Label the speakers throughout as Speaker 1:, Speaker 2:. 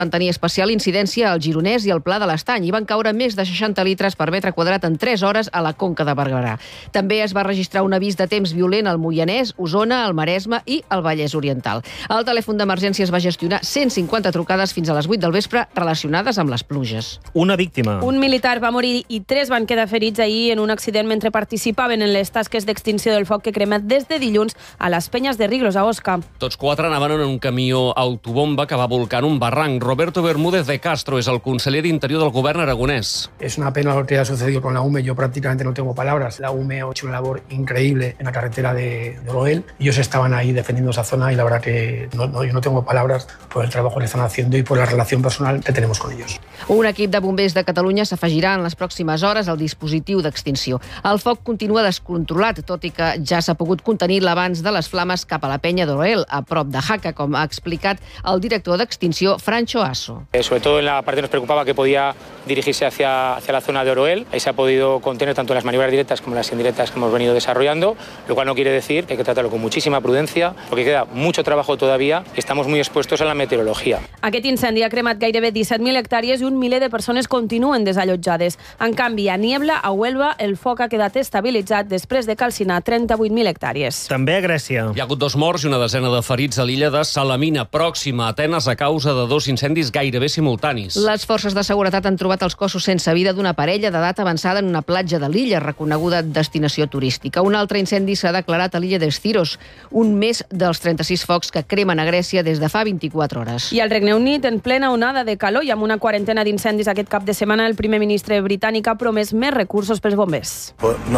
Speaker 1: van tenir especial incidència al Gironès i al Pla de l'Estany i van caure més de 60 litres per metre quadrat en 3 hores a la Conca de Barberà. També es va registrar un avís de temps violent al Moianès, Osona, el Maresme i el Vallès Oriental. El telèfon d'emergències va gestionar 150 trucades fins a les 8 del vespre relacionades amb les pluges.
Speaker 2: Una víctima.
Speaker 3: Un militar va morir i 3 van quedar ferits ahir en un accident mentre participaven en les tasques d'extinció del foc que crema des de dilluns a les Penyes de Riglos, a Osca.
Speaker 4: Tots 4 anaven en un camió autobomba que va volcar en un barranc. Roberto Bermúdez de Castro es el conseller d'Interior del govern aragonès.
Speaker 5: Es una pena lo que ha sucedido con la UME. Yo prácticamente no tengo palabras. La UME ha hecho una labor increíble en la carretera de Oroel. Ellos estaban ahí defendiendo esa zona y la verdad que yo no tengo palabras por el trabajo que están haciendo y por la relación personal que tenemos con ellos.
Speaker 1: Un equip de bombers de Catalunya s'afegirà en les pròximes hores al dispositiu d'extinció. El foc continua descontrolat, tot i que ja s'ha pogut contenir l'avanç de les flames cap a la penya d'Oroel, a prop de Jaca, com ha explicat el director d'extinció, Francho Asso.
Speaker 6: Sobre todo en la parte nos preocupaba que podía dirigirse hacia la zona de Oroel. Ahí se ha podido contener tanto las maniobras directas como las indirectas que hemos venido desarrollando, lo cual no quiere decir que hay que tratarlo con muchísima prudencia, porque queda mucho trabajo todavía y estamos muy expuestos a la meteorología.
Speaker 3: Aquest incendi ha cremat gairebé 17.000 hectàrees i un miler de persones continuen desallotjades. En canvi, a Niebla, a Huelva, el foc ha quedat estabilitzat després de calcinar 38.000 hectàrees.
Speaker 2: També a Grècia.
Speaker 4: Hi ha hagut 2 morts i una desena de ferits a l'illa de Salamina, pròxima a Atenes, a causa de 2 incendis gairebé simultanis.
Speaker 1: Les forces de seguretat han trobat els cossos sense vida d'una parella d'edat avançada en una platja de l'illa, reconeguda destinació turística. Un altre incendi s'ha declarat a l'illa d'Estiros, un més dels 36 focs que cremen a Grècia des de fa 24 hores.
Speaker 3: I al Regne Unit, en plena onada de calor i amb una quarantena d'incendis aquest cap de setmana, el primer ministre britànic ha promès més recursos pels bombers.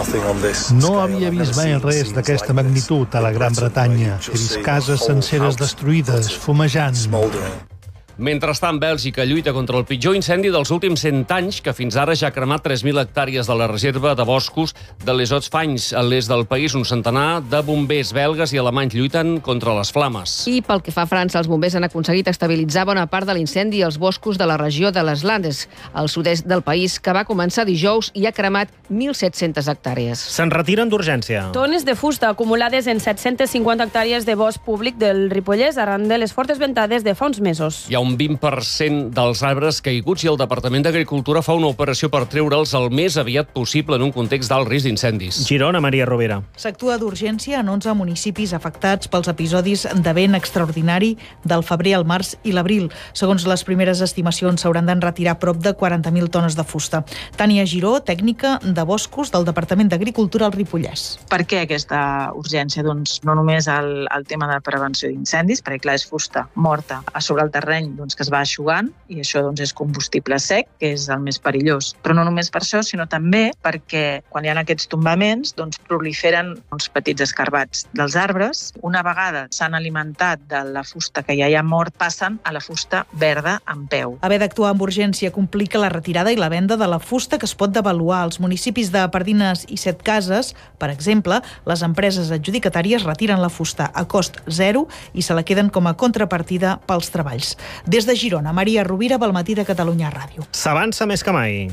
Speaker 7: No havia vist mai res d'aquesta magnitud a la Gran Bretanya. He vist cases senceres destruïdes, fumejant.
Speaker 4: Mentrestant, Bèlgica lluita contra el pitjor incendi dels últims 100 anys, que fins ara ja ha cremat 3.000 hectàrees de la reserva de boscos de les Hauts-de-Fanys. A l'est del país, un centenar de bombers belgues i alemanys lluiten contra les flames.
Speaker 1: I pel que fa a França, els bombers han aconseguit estabilitzar bona part de l'incendi als boscos de la regió de les Landes, al sud-est del país, que va començar dijous i ha cremat 1.700 hectàrees.
Speaker 2: Se'n retiren d'urgència.
Speaker 3: Tones de fusta acumulades en 750 hectàrees de bosc públic del Ripollès arran de les fortes ventades de fa uns mesos.
Speaker 4: Hi ha un 20% dels arbres caiguts i el Departament d'Agricultura fa una operació per treure'ls el més aviat possible en un context d'alt risc d'incendis.
Speaker 2: Girona, Maria Rovira.
Speaker 8: S'actua d'urgència en 11 municipis afectats pels episodis de vent extraordinari del febrer al març i l'abril. Segons les primeres estimacions, s'hauran d'enretirar prop de 40.000 tones de fusta. Tània Giró, tècnica de boscos del Departament d'Agricultura al Ripollès.
Speaker 9: Per què aquesta urgència? Doncs no només el tema de prevenció d'incendis, perquè clar, és fusta morta a sobre el terreny que es va eixugant i això és combustible sec, que és el més perillós. Però no només per això, sinó també perquè quan hi ha aquests tombaments proliferen uns petits escarbats dels arbres. Una vegada s'han alimentat de la fusta que ja hi ha mort, passen a la fusta verda en peu.
Speaker 8: Haver d'actuar amb urgència complica la retirada i la venda de la fusta que es pot devaluar. Als municipis de Pardines i Setcases, per exemple, les empreses adjudicatàries retiren la fusta a cost zero i se la queden com a contrapartida pels treballs. Des de Girona, Maria Rovira, pel Matí de Catalunya Ràdio.
Speaker 2: S'avança més que mai.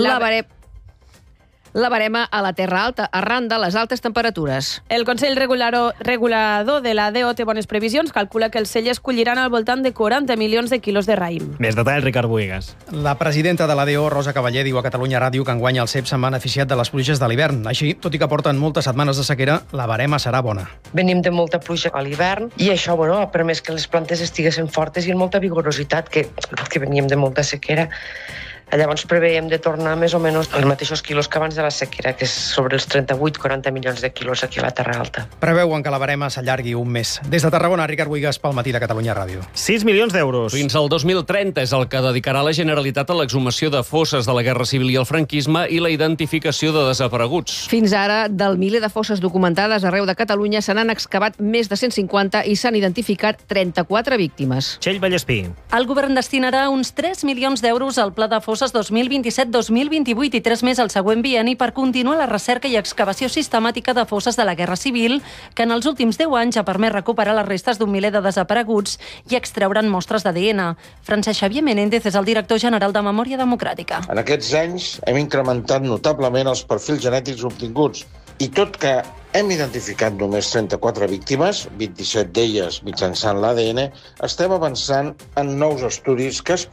Speaker 1: La barema a la Terra Alta, arran de les altes temperatures.
Speaker 3: El Consell Regulador de la DO té bones previsions. Calcula que els cellers colliran al voltant de 40 milions de quilos de raïm.
Speaker 2: Més detalls, Ricard Boigas.
Speaker 10: La presidenta de la DO, Rosa Cavaller, diu a Catalunya Ràdio que enguany els ceps s'han beneficiat de les pluges de l'hivern. Així, tot i que porten moltes setmanes de sequera, la barema serà bona.
Speaker 11: Venim de molta pluja a l'hivern i això ha permès que les plantes estiguessin fortes i amb molta vigorositat, que veníem de molta sequera. Llavors preveiem de tornar més o menys els mateixos quilos que abans de la sequera, que és sobre els 38-40 milions de quilos aquí a la Terra Alta.
Speaker 10: Preveuen que la barema s'allargui un mes. Des de Tarragona, Ricard Boigas, pel Matí de Catalunya Ràdio.
Speaker 2: 6 milions d'euros.
Speaker 4: Fins al 2030 és el que dedicarà la Generalitat a l'exhumació de fosses de la Guerra Civil i el franquisme i la identificació de desapareguts.
Speaker 1: Fins ara, del miler de fosses documentades arreu de Catalunya, se n'han excavat més de 150 i s'han identificat 34 víctimes.
Speaker 2: Txell Vallespí.
Speaker 12: El govern destinarà uns 3 milions d'euros al pla de fosses 2027-2028 i 3 més al següent bienni per continuar la recerca i excavació sistemàtica de fosses de la Guerra Civil, que en els últims 10 anys ha permès recuperar les restes d'un miler de desapareguts i extreure'n mostres d'ADN. Francesc Xavier Menéndez és el director general de Memòria Democràtica.
Speaker 13: En aquests anys hem incrementat notablement els perfils genètics obtinguts, I tot que hem identificat només 34 víctimes, 27 d'elles mitjançant l'ADN, estem avançant en nous estudis que es